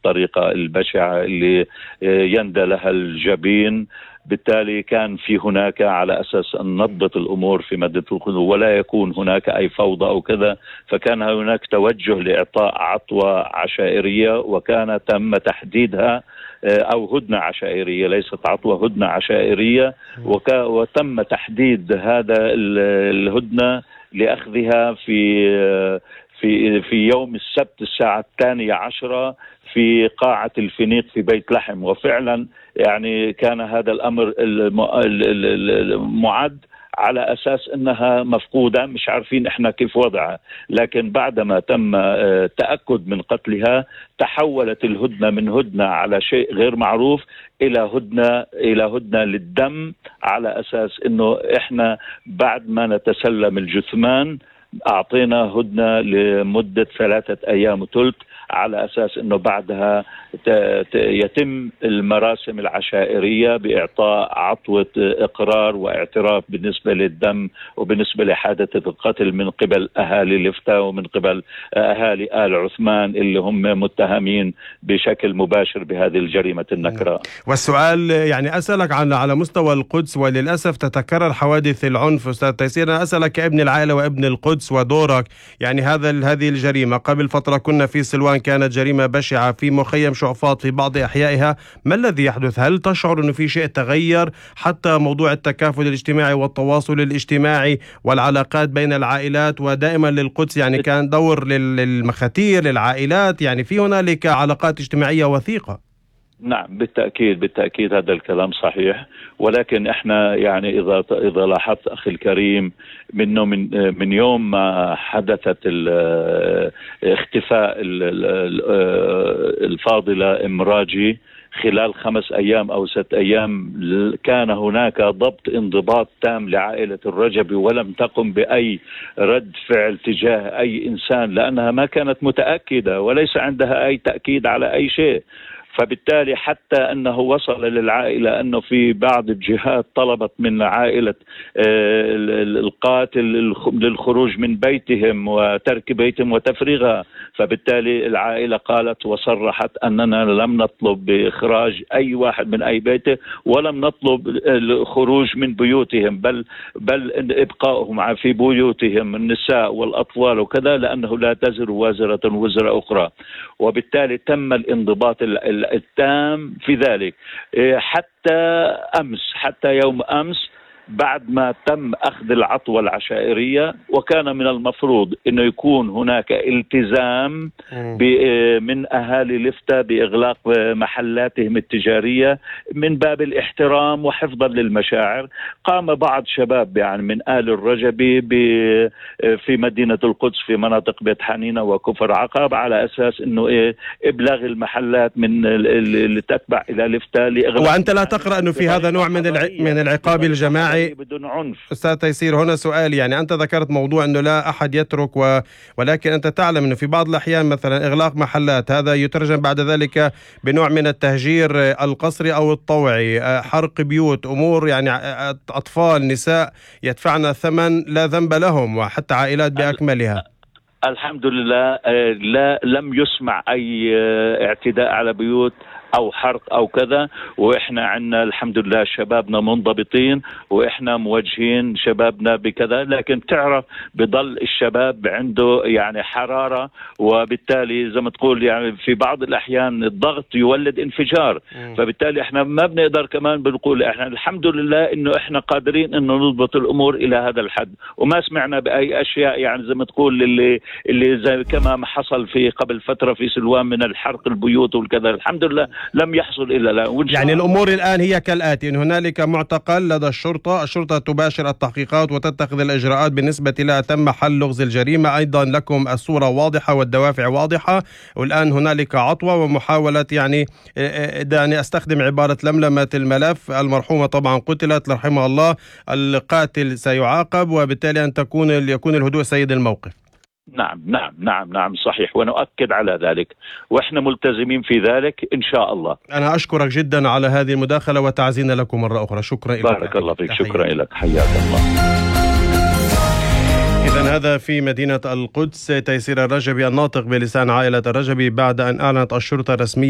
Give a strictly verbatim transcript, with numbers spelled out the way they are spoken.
الطريقة البشعة اللي يندى لها الجبين. بالتالي كان في هناك على أساس أن نضبط الأمور في مادة الخدود ولا يكون هناك أي فوضى أو كذا، فكان هناك توجه لإعطاء عطوة عشائرية، وكان تم تحديدها أو هدنة عشائرية، ليست عطوة، هدنة عشائرية، وتم تحديد هذا الهدنة لأخذها في في في يوم السبت الساعة الثانية عشرة في قاعة الفينيق في بيت لحم. وفعلا يعني كان هذا الأمر المعد على أساس أنها مفقودة، مش عارفين إحنا كيف وضعها، لكن بعدما تم تأكد من قتلها تحولت الهدنة من هدنة على شيء غير معروف إلى هدنة إلى هدنة للدم، على أساس أنه إحنا بعد ما نتسلم الجثمان أعطينا هدنة لمدة ثلاثة أيام وثلث، على أساس أنه بعدها يتم المراسم العشائرية بإعطاء عطوة إقرار واعتراف بالنسبة للدم وبالنسبة لحادثة القتل من قبل أهالي لفتة ومن قبل أهالي آل عثمان اللي هم متهمين بشكل مباشر بهذه الجريمة النكراء. والسؤال يعني أسألك عن على مستوى القدس، وللأسف تتكرر حوادث العنف أستاذ تيسير، أنا أسألك كابن العائلة وابن القدس ودورك، يعني هذا هذه الجريمة قبل فترة كنا في سلوان، كانت جريمة بشعة في مخيم شعفاط في بعض أحيائها، ما الذي يحدث؟ هل تشعر أنه في شيء تغير؟ حتى موضوع التكافل الاجتماعي والتواصل الاجتماعي والعلاقات بين العائلات، ودائما للقدس يعني كان دور للمخاتير للعائلات، يعني في هنالك علاقات اجتماعية وثيقة. نعم بالتأكيد بالتأكيد هذا الكلام صحيح، ولكن احنا يعني إذا إذا لاحظت أخي الكريم منه من من يوم ما حدثت اختفاء الفاضلة إم راجي خلال خمس أيام أو ست أيام، كان هناك ضبط انضباط تام لعائلة الرجبي، ولم تقم بأي رد فعل تجاه أي إنسان، لأنها ما كانت متأكدة وليس عندها أي تأكيد على أي شيء. فبالتالي حتى أنه وصل للعائلة أنه في بعض الجهات طلبت من عائلة القاتل للخروج من بيتهم وترك بيتهم وتفريغها، فبالتالي العائلة قالت وصرحت أننا لم نطلب بإخراج أي واحد من أي بيته، ولم نطلب الخروج من بيوتهم، بل بل إبقائهم في بيوتهم النساء والأطفال وكذا، لأنه لا تزر وازرة وزر أخرى. وبالتالي تم الانضباط التام في ذلك حتى أمس، حتى يوم أمس بعد ما تم أخذ العطوة العشائرية، وكان من المفروض أنه يكون هناك التزام من أهالي لفتة بإغلاق محلاتهم التجارية من باب الاحترام وحفظا للمشاعر. قام بعض شباب يعني من آل الرجبي في مدينة القدس في مناطق بيت حنينة وكفر عقب على أساس أنه إيه إبلاغ المحلات من اللي تتبع إلى لفتة لإغلاق. وأنت لا تقرأ أنه في هذا نوع من من العقاب الجماعي بدون عنف؟ أستاذ تيسير هنا سؤال، يعني أنت ذكرت موضوع أنه لا أحد يترك و... ولكن أنت تعلم أنه في بعض الأحيان مثلا إغلاق محلات هذا يترجم بعد ذلك بنوع من التهجير القسري أو الطوعي، حرق بيوت، أمور يعني أطفال نساء يدفعن ثمن لا ذنب لهم، وحتى عائلات بأكملها. الحمد لله لا لم يسمع أي اعتداء على بيوت أو حرق أو كذا، وإحنا عندنا الحمد لله شبابنا منضبطين، وإحنا موجهين شبابنا بكذا، لكن تعرف بضل الشباب عنده يعني حرارة، وبالتالي زي ما تقول يعني في بعض الأحيان الضغط يولد انفجار. م. فبالتالي إحنا ما بنقدر كمان بنقول إحنا الحمد لله إنه إحنا قادرين إنه نضبط الأمور إلى هذا الحد، وما سمعنا بأي أشياء يعني زي ما تقول اللي اللي زي كما حصل في قبل فترة في سلوان من الحرق البيوت والكذا، الحمد لله لم يحصل إلا لا. يعني الأمور الآن هي كالآتي، إن هنالك معتقل لدى الشرطة، الشرطة تباشر التحقيقات وتتخذ الإجراءات بالنسبة لها، تم حل لغز الجريمة، أيضا لكم الصورة واضحة والدوافع واضحة، والآن هنالك عطوة ومحاولة يعني دعني أستخدم عبارة لملمة الملف. المرحومة طبعا قتلت رحمها الله، القاتل سيعاقب، وبالتالي أن تكون يكون الهدوء سيد الموقف. نعم نعم نعم نعم صحيح، ونؤكد على ذلك، وإحنا ملتزمين في ذلك إن شاء الله. أنا أشكرك جدا على هذه المداخلة وتعزينا لكم مرة أخرى. شكرا لك. بارك الله فيك. شكرا لك، حياك الله. إذن هذا في مدينة القدس تيسير الرجبي الناطق بلسان عائلة الرجبي بعد أن أعلنت الشرطة رسميا